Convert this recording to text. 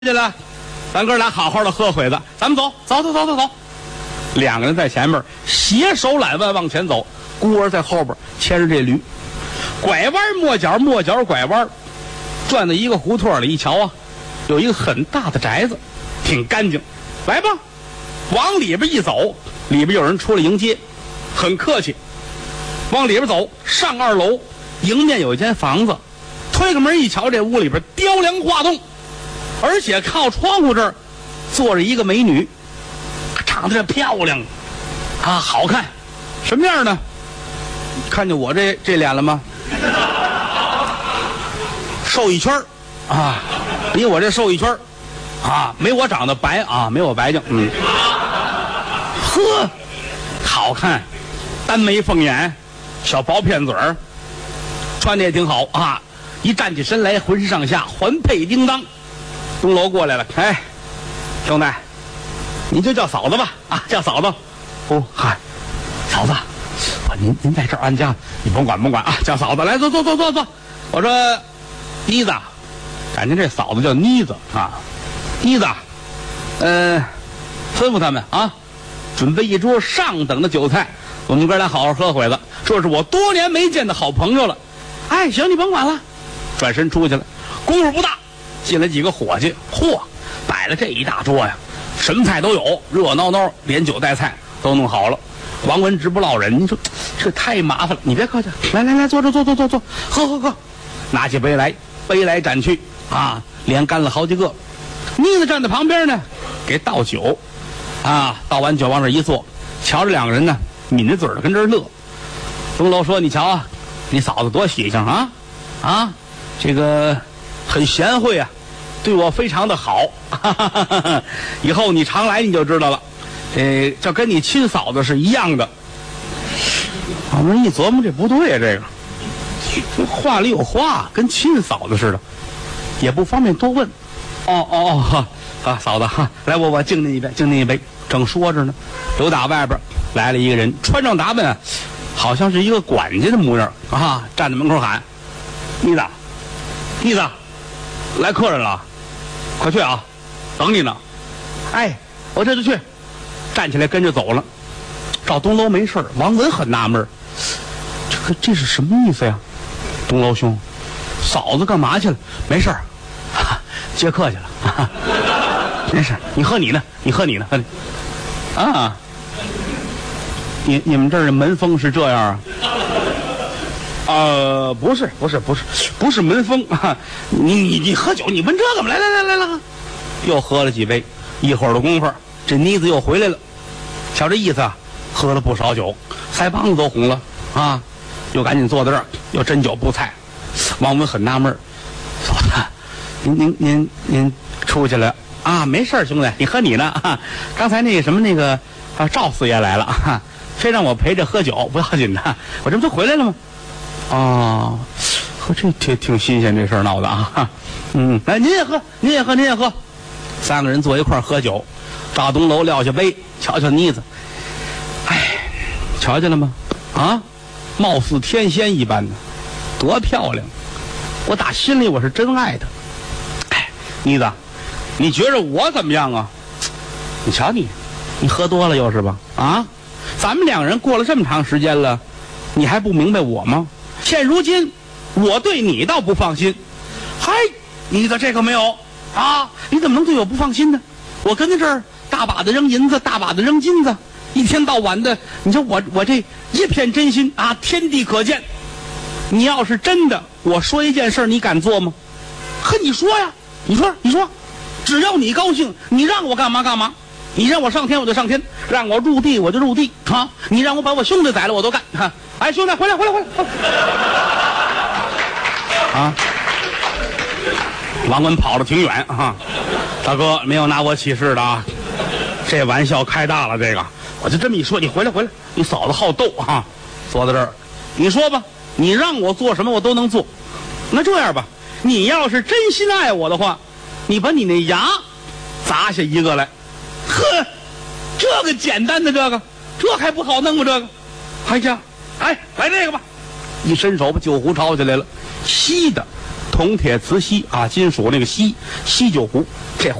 去了，咱哥俩好好的喝会子，咱们走。两个人在前面携手揽腕往前走，孤儿在后边牵着这驴，拐弯抹角，抹角拐弯，转到一个胡同里，一瞧啊，有一个很大的宅子，挺干净。来吧，往里边一走，里边有人出来迎接，很客气。往里边走，上2楼，迎面有一间房子，推个门一瞧，这屋里边雕梁画栋。而且靠窗户这儿坐着一个美女，长得这漂亮啊，好看，什么样呢？看见我这脸了吗？瘦一圈啊，比我这瘦一圈啊，没我长得白啊，没我白净。呵，好看，单眉凤眼，小薄片嘴儿，穿的也挺好啊，一站起身来，浑身上下环佩叮当。东楼过来了，哎，兄弟，你就叫嫂子吧，啊，叫嫂子。哦，嗨，嫂子，您在这儿安家，你甭管啊，叫嫂子来，坐。我说，妮子，感情这嫂子叫妮子啊，妮子，吩咐他们啊，准备一桌上等的酒菜，我们哥俩好好喝会子，这是我多年没见的好朋友了。哎，行，你甭管了，转身出去了，功夫不大。进来几个伙计，嚯，摆了这一大桌呀，什么菜都有，热闹闹，连酒带菜都弄好了。王文直不落人，你说这太麻烦了，你别客气，来，坐，喝，拿起杯来，杯来盏去啊，连干了好几个。妮子站在旁边呢，给倒酒，啊，倒完酒往这一坐，瞧着两个人呢，抿着嘴的跟这儿乐。钟楼说：“你瞧啊，你嫂子多喜庆啊，这个。”很贤惠啊，对我非常的好，以后你常来你就知道了，这跟你亲嫂子是一样的。我们一琢磨，这不对啊，这话里有话，跟亲嫂子似的，也不方便多问。嫂子哈，来我敬您一杯。正说着呢，刘打外边来了一个人，穿上打扮啊，好像是一个管家的模样啊，站在门口喊：“妮子。”来客人了，快去啊，等你呢。哎，我这就去。站起来跟着走了。赵东楼没事，王文很纳闷，这是什么意思呀？东楼兄，嫂子干嘛去了？没事，接客去了。没事，你喝你呢。啊，你们这儿的门风是这样啊？不是门风啊！你喝酒，你问这个吗？来，又喝了几杯，一会儿的功夫，这妮子又回来了。瞧这意思啊，喝了不少酒，腮帮子都红了啊！又赶紧坐在这儿，又斟酒布菜。王文很纳闷，嫂子，您出去了啊？没事，兄弟，你喝你呢啊！刚才那个赵四爷来了啊，非让我陪着喝酒，不要紧的，我这不就回来了吗？哦，这挺新鲜，这事儿闹的啊！来，您也喝。三个人坐一块儿喝酒。赵东楼撂下杯，瞧瞧妮子，哎，瞧见了吗？啊，貌似天仙一般的，多漂亮！我打心里我是真爱她。哎，妮子，你觉着我怎么样啊？你瞧你喝多了又是吧？啊，咱们两人过了这么长时间了，你还不明白我吗？现如今，我对你倒不放心。嗨，你的这个没有啊？你怎么能对我不放心呢？我跟在这儿大把的扔银子，大把的扔金子，一天到晚的，你说我这一片真心啊，天地可见。你要是真的，我说一件事，你敢做吗？呵，你说呀，你说，只要你高兴，你让我干嘛？你让我上天我就上天，让我入地我就入地啊！你让我把我兄弟宰了我都干啊！哎，兄弟，回来！啊！王文跑得挺远啊！大哥没有拿我起誓的啊！这玩笑开大了，这个我就这么一说，你回来！你嫂子好斗啊！坐在这儿，你说吧，你让我做什么我都能做。那这样吧，你要是真心爱我的话，你把你那牙砸下一个来。呵，这个简单的这还不好弄吗？这个，哎呀，来这个吧！一伸手把酒壶抄起来了，稀的， 铜铁瓷锡啊，金属那个锡酒壶，这